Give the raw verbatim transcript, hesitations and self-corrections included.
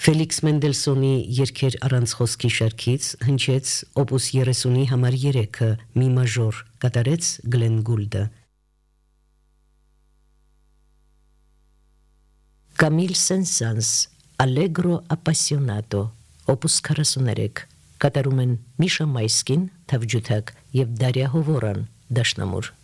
Ֆելիքս Մենդելսոնի երգեր առանց խոսքի շարքից հնչեց օպուս երեսունի համար երեքը մի մաժոր կատարեց Գլեն Գուլդը Կամիլ Սեն-Սանս Allegro Appassionato օպուս քառասուներեք կատարում են Միշա Մայսկին թավջութակ եւ Դարիա Հովորան դաշնամուր